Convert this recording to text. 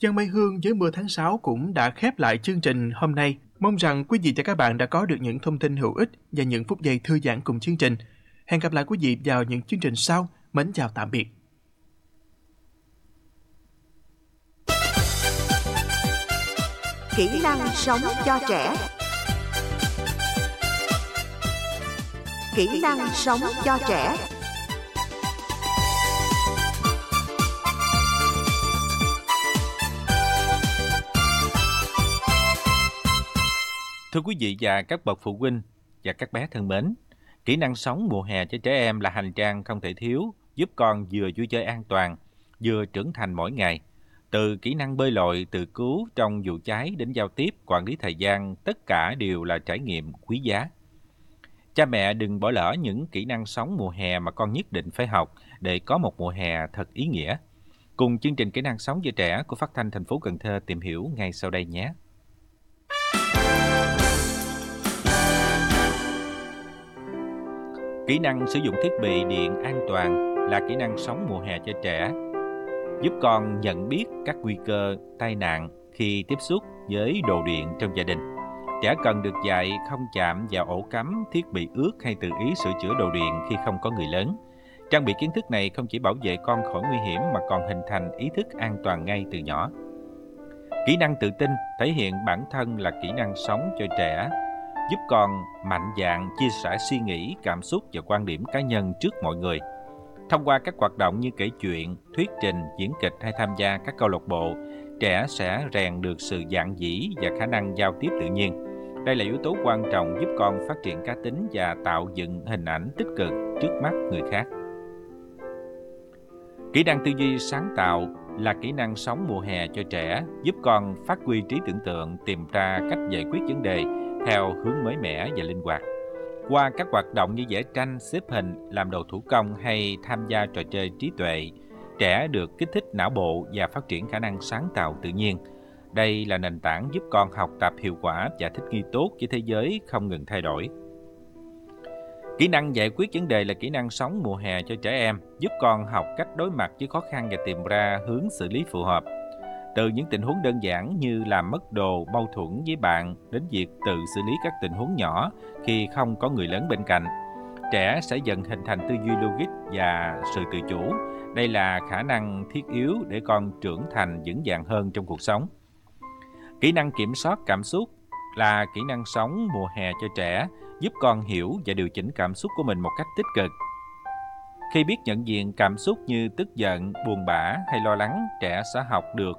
Giăng Mai Hương với Mưa tháng 6 cũng đã khép lại chương trình hôm nay. Mong rằng quý vị và các bạn đã có được những thông tin hữu ích và những phút giây thư giãn cùng chương trình. Hẹn gặp lại quý vị vào những chương trình sau. Mến chào tạm biệt. Kỹ năng sống cho trẻ. Kỹ năng sống cho trẻ. Thưa quý vị và các bậc phụ huynh và các bé thân mến, kỹ năng sống mùa hè cho trẻ em là hành trang không thể thiếu, giúp con vừa vui chơi an toàn, vừa trưởng thành mỗi ngày. Từ kỹ năng bơi lội, tự cứu trong vụ cháy đến giao tiếp, quản lý thời gian, tất cả đều là trải nghiệm quý giá. Cha mẹ đừng bỏ lỡ những kỹ năng sống mùa hè mà con nhất định phải học để có một mùa hè thật ý nghĩa. Cùng chương trình kỹ năng sống cho trẻ của Phát thanh thành phố Cần Thơ tìm hiểu ngay sau đây nhé. Kỹ năng sử dụng thiết bị điện an toàn là kỹ năng sống mùa hè cho trẻ, giúp con nhận biết các nguy cơ tai nạn khi tiếp xúc với đồ điện trong gia đình. Trẻ cần được dạy không chạm vào ổ cắm, thiết bị ướt hay tự ý sửa chữa đồ điện khi không có người lớn. Trang bị kiến thức này không chỉ bảo vệ con khỏi nguy hiểm mà còn hình thành ý thức an toàn ngay từ nhỏ. Kỹ năng tự tin thể hiện bản thân là kỹ năng sống cho trẻ, giúp con mạnh dạn chia sẻ suy nghĩ, cảm xúc và quan điểm cá nhân trước mọi người. Thông qua các hoạt động như kể chuyện, thuyết trình, diễn kịch hay tham gia các câu lạc bộ, trẻ sẽ rèn được sự dạn dĩ và khả năng giao tiếp tự nhiên. Đây là yếu tố quan trọng giúp con phát triển cá tính và tạo dựng hình ảnh tích cực trước mắt người khác. Kỹ năng tư duy sáng tạo là kỹ năng sống mùa hè cho trẻ, giúp con phát huy trí tưởng tượng, tìm ra cách giải quyết vấn đề theo hướng mới mẻ và linh hoạt. Qua các hoạt động như vẽ tranh, xếp hình, làm đồ thủ công hay tham gia trò chơi trí tuệ, trẻ được kích thích não bộ và phát triển khả năng sáng tạo tự nhiên. Đây là nền tảng giúp con học tập hiệu quả và thích nghi tốt với thế giới không ngừng thay đổi. Kỹ năng giải quyết vấn đề là kỹ năng sống mùa hè cho trẻ em, giúp con học cách đối mặt với khó khăn và tìm ra hướng xử lý phù hợp. Từ những tình huống đơn giản như làm mất đồ, mâu thuẫn với bạn, đến việc tự xử lý các tình huống nhỏ khi không có người lớn bên cạnh, trẻ sẽ dần hình thành tư duy logic và sự tự chủ. Đây là khả năng thiết yếu để con trưởng thành vững vàng hơn trong cuộc sống. Kỹ năng kiểm soát cảm xúc là kỹ năng sống mùa hè cho trẻ, giúp con hiểu và điều chỉnh cảm xúc của mình một cách tích cực. Khi biết nhận diện cảm xúc như tức giận, buồn bã hay lo lắng, trẻ sẽ học được